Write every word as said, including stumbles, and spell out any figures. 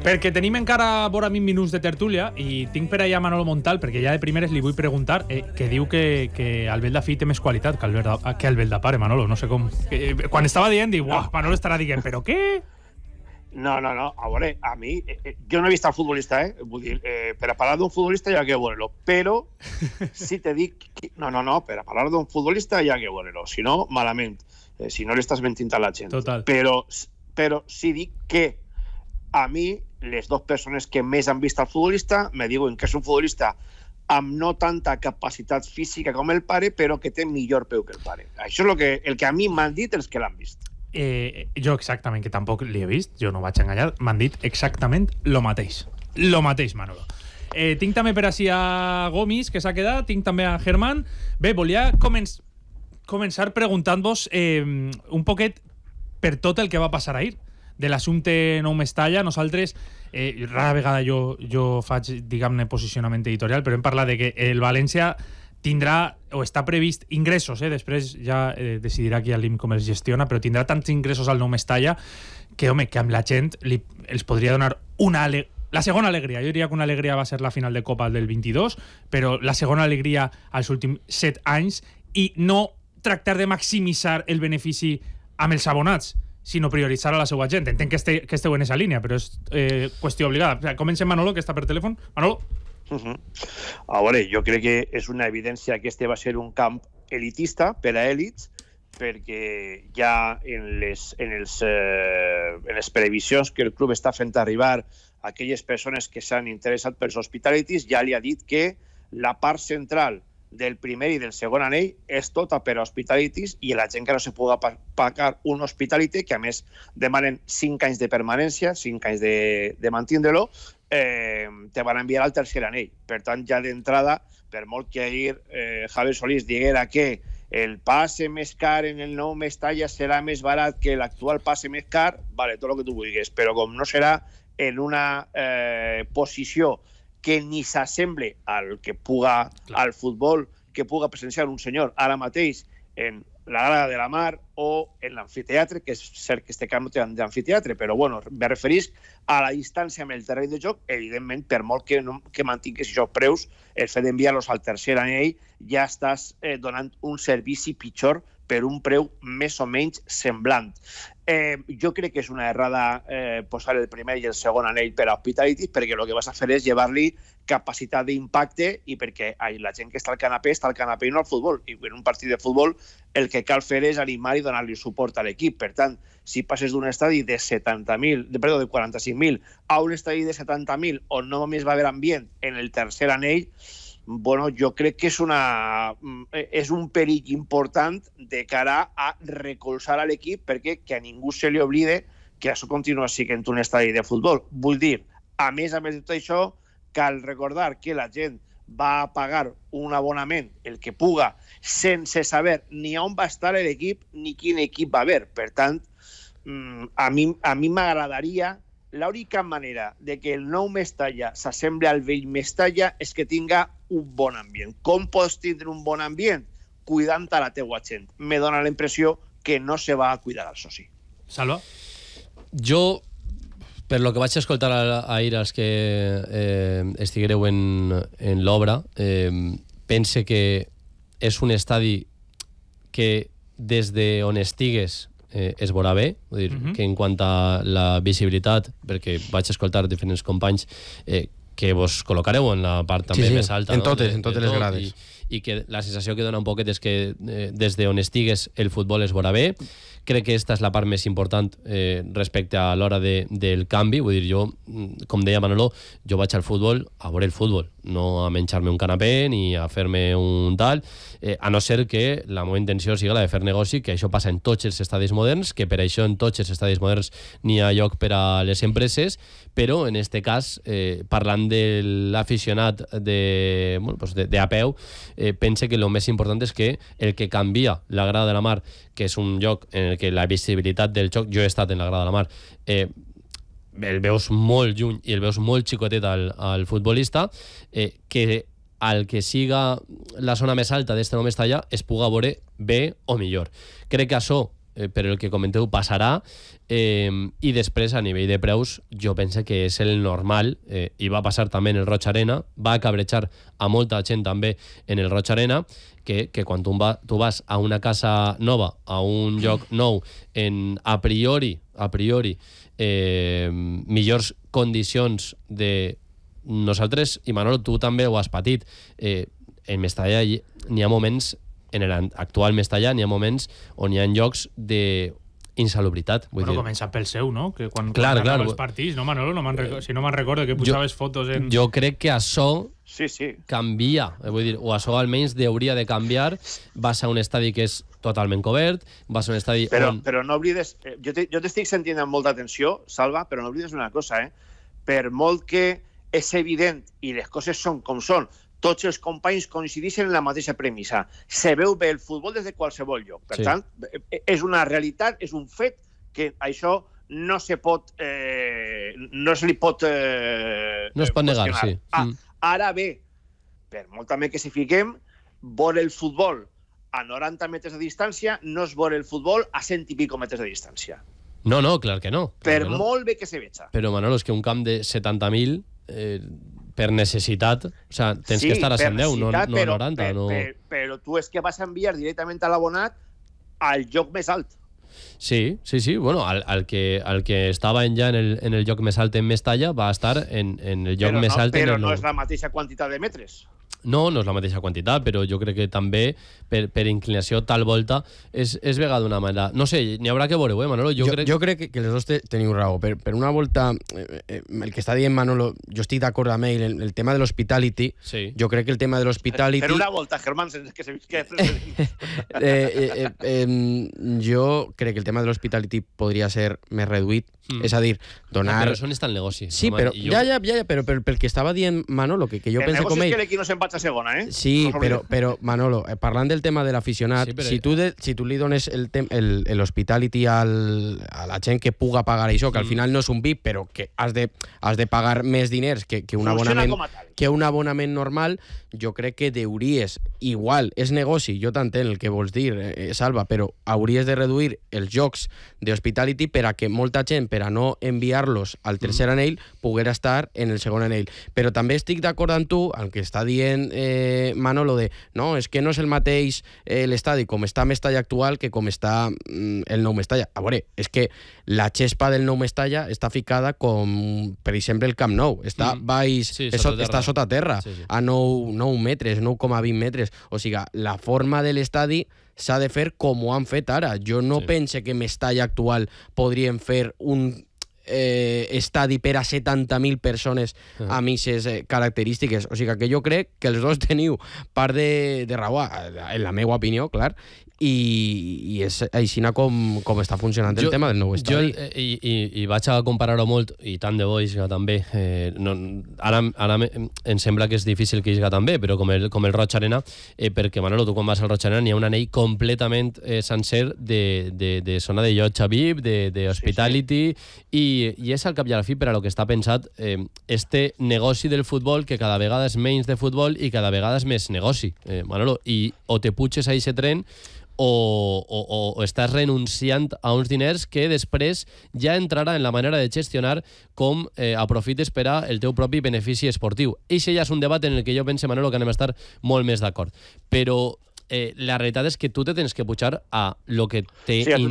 Perquè tenim encara vora vint minuts de tertúlia i tinc per allà Manolo Montal, perquè ja de primeres li vull preguntar, eh, que diu que, que Albert Fill té més qualitat que Albert, que Albert Pare, Manolo, no sé com... Que, quan estava dient, diu, uah, Manolo estarà dient, però què? No, no, no, a veure, a mi, eh, jo no he vist el futbolista, eh? Vull dir, eh, per a parlar d'un futbolista hi ha que veure-lo, però si te dic... Que, no, no, no, per a parlar d'un futbolista hi ha que veure-lo, si no, malament, eh, si no li estàs mentint a la gent. Total. Però, però si dic que a mi, les dues persones que més han vist el futbolista me diuen que és un futbolista amb no tanta capacitat física com el pare, però que té millor peu que el pare. Això és el que, el que a mi m'han dit els que l'han vist. Eh, jo exactament, que tampoc li he vist, jo no vaig enganyar, m'han dit exactament lo mateix. Lo mateix, Manolo. Eh, tinc també per així a Gomis, que s'ha quedat, tinc també a Germán. Bé, volia començ, començar preguntant-vos eh, un poquet per tot el que va passar ahir. De l'assumpte Nou Mestalla, nosaltres, eh, rara vegada jo, jo faig, diguem-ne, posicionament editorial, però hem parlat de que el València tindrà, o està previst, ingressos, eh? Després ja eh, decidirà aquí a l'I M com els gestiona, però tindrà tants ingressos al Nou Mestalla que, home, que amb la gent li, els podria donar una ale- la segona alegria. Jo diria que una alegria va ser la final de Copa del vint-i-dos, però la segona alegria als últims set anys, i no tractar de maximitzar el benefici amb els abonats, sinó prioritzar a la seva gent. Entenc que, este, que esteu en esa línia, però és eh, qüestió obligada. O sigui, comencem Manolo, que està per telèfon. Manolo? Uh-huh. A veure, jo crec que és una evidència que este va ser un camp elitista per a èlits, perquè ja en les, en, els, eh, en les previsions que el club està fent arribar a aquelles persones que s'han interessat pels hospitalities, ja li ha dit que la part central del primer i del segon anell és tota per a hospitalities, i la gent que no se pugui pagar un hospitality, que a més demanen cinc anys de permanència, cinc anys de, de mantindre-lo, eh, te van enviar al tercer anell. Per tant, ja d'entrada, per molt que ahir eh, Javier Solís diguera que el passe més car en el Nou Mestalla serà més barat que l'actual passe més car, vale, tot el que tu vulguis, però com no serà en una eh, posició que ni s'assemble al que puga, al futbol que puga presenciar un senyor ara mateix en la Grada de la Mar o en l'amfiteatre, que és cert que este camp no té d'amfiteatre, però bueno, me referís a la distància amb el terreny de joc. Evidentment, per molt que, no, que mantinguis això preus, el fet d'enviar-los al tercer anell ja estàs eh, donant un servici pitjor per un preu més o menys semblant. Eh, jo crec que és una errada eh, posar el primer i el segon anell per a hospitalities, perquè el que vas a fer és llevar-li capacitat d'impacte, i perquè ai, la gent que està al canapé està al canapé i no al futbol, i en un partit de futbol el que cal fer és animar i donar-li suport a l'equip. Per tant, si passes d'un estadi de setanta mil, de, perdó, de quaranta-cinc mil a un estadi de setanta mil on no només va haver ambient en el tercer anell, bueno, jo crec que és, una, és un perill important de cara a recolzar a l'equip, perquè que a ningú se li oblide que això continua sent un estadi de futbol. Vull dir, a més a més de tot això, cal recordar que la gent va a pagar un abonament, el que puga, sense saber ni on va estar l'equip ni quin equip va haver. Per tant, a mi a mi m'agradaria, l'única manera de que el Nou Mestalla s'assemble al vell Mestalla és que tinga un bon ambient. Com pots tindre un bon ambient? Cuidant a la teua gent. Me dona la impressió que no se va a cuidar al soci. Salva? Jo, per lo que vaig escoltar ahir als que eh, estiguereu en, en l'obra, eh, pense que és un estadi que des de on estigues eh, es veurà bé, vull dir, uh-huh. que en quant a la visibilitat, perquè vaig escoltar diferents companys eh, que vos col·locareu en la part també sí, sí. més alta, en no? totes, de, en totes de les tot, grades. I, i que la sensació que dona un poquet és que eh, des d'on estigues el futbol es veurà bé. Crec que esta és la part més important eh, respecte a l'hora de, del canvi. Vull dir, jo, com deia Manolo, jo vaig al futbol a veure el futbol, no a menjar-me un canapé ni a fer-me un tal, eh, a no ser que la meva intenció sigui la de fer negoci, que això passa en tots els estadis moderns, que per això en tots els estadis moderns n'hi ha lloc per a les empreses, però en este cas, eh, parlant de l'aficionat de, bueno, pues de, de a peu, eh, pense que el més important és que el que canvia la Grada de la Mar, que és un lloc en el que la visibilitat del joc, jo he estat en la Grada de la Mar, eh, el veus molt lluny i el veus molt xicotet al, al futbolista, eh, que al que siga la zona més alta d'este Nou Mestalla es puga veure bé o millor. Crec que això eh, per el que comenteu, passarà, eh, i després, a nivell de preus, jo penso que és el normal, eh, i va passar també en el Roig Arena, va cabrejar a molta gent també en el Roig Arena, que, que quan tu, va, tu vas a una casa nova, a un lloc nou, en a priori, a priori, eh, millors condicions de nosaltres, i Manolo, tu també ho has patit, eh, en Mestalla n'hi ha moments, en l'actual Mestalla n'hi ha moments on hi ha llocs de insalubritat. Vull bueno, dir... comença pel seu, no? Que quan, clar, quan clar, els partits, no, Manolo? No recordo, si no me'n recordo que posaves jo, fotos en... Jo crec que això sí, sí. canvia, vull dir, o això almenys hauria de canviar. Vas a un estadi que és totalment cobert, vas a un estadi però, on... Però no oblides... Jo t'estic sentint amb molta atenció, Salva, però no oblides una cosa, eh? Per molt que és evident i les coses són com són, tots els companys coincideixen en la mateixa premissa. Se veu bé el futbol des de qualsevol lloc. Per sí. tant, és una realitat, és un fet que això no se pot... Eh, no se li pot... Eh, no es pot negar, sí. Ah, ara bé, per molt també que s'hi fiquem, veure el futbol a noranta metres de distància no és veure el futbol a cent i pico metres de distància. No, no, clar que no. Clar per que no. molt bé que se veja. Però, Manolo, és que un camp de setanta mil... Eh, per necessitat, o sea, tens sí, que estar a cent deu, no, no però, a noranta. Per, no... Per, però tu és que vas enviar directament a l'abonat al lloc més alt. Sí, sí, sí. Bueno, al, al, que, al que estava ja en el, en el lloc més alt en Mestalla va estar en, en el lloc però més no, alt en però el... no és la mateixa quantitat de metres. No, no és la mateixa quantitat, però jo crec que també per, per inclinació tal volta és, és vegada d'una manera. No sé, n'hi haurà que veure, eh, Manolo? Jo, jo, crec... jo crec que, que les dos te, teniu raó. Per, per una volta, eh, el que està dient Manolo, jo estic d'acord amb ell, el, el tema de l'hospitality, sí. jo crec que el tema de l'hospitality... Per una volta, Germán, que se que... eh, eh, eh, eh, jo crec que el tema de l'hospitality podria ser més reduït, mm. és a dir, donar... Però això està el negoci. Sí, home, però, jo... ja, ja, ja, ja, però pel, pel que estava dient Manolo, que, que jo el penso com ell... El negoci és ell... que l'equip no se'n vaig a segona, eh? Sí, no però, però Manolo, eh, parlant del tema de l'aficionat, sí, però... si, tu de, si tu li dones l'hospitality a la gent que puga pagar això, que al mm. final no és un V I P, però que has de, has de pagar més diners que, que, un abonament, que un abonament normal, jo crec que deuries, igual, és negoci, jo t'entenc el que vols dir, eh, Salva, però hauries de reduir els jocs d'hospitality per a que molta gent, per a no enviar-los al tercer mm. anell, poguera estar en el segon anell. Però també estic d'acord amb tu, el que està dient eh, Manolo, de no, és que no és el mateix eh, l'estadi com està Mestalla actual que com està mm, el nou Mestalla. A veure, és que la xespa del nou Mestalla està ficada com, per exemple, el Camp Nou. Està, mm. baix, sí, sota està sota terra, sí, sí. a nou metres, nou coma vint metres. O sigui, la forma de l'estadi s'ha de fer com ho han fet ara. Jo no sí. pense que Mestalla actual podrien fer un eh, estadi per a setanta mil persones uh -huh. amb aquestes eh, característiques. O sigui que jo crec que els dos teniu part de, de raó, en la meva opinió, clar, i, i és així com, com està funcionant jo, el tema del nou estadi. Jo, eh, i, i, i vaig a comparar-ho molt, i tant de bo isga també. Eh, no, ara ara em sembla que és difícil que isga també, però com el, com el Roig Arena, eh, perquè, Manolo, tu quan vas al Roig Arena n'hi ha un anell completament eh, sencer de, de, de zona de llotja V I P, de, de hospitality, sí, sí. I, i és al cap i a la fi per a lo que està pensat eh, este negoci del futbol, que cada vegada és menys de futbol i cada vegada és més negoci, eh, Manolo, i o te puges a aquest tren O, o, o estàs renunciant a uns diners que després ja entrarà en la manera de gestionar com eh, aprofites per a el teu propi benefici esportiu. I això ja és un debat en el que jo pense, Manolo, que anem a estar molt més d'acord. Però eh, la realitat és que tu te tens que pujar a lo que te sí, interessa.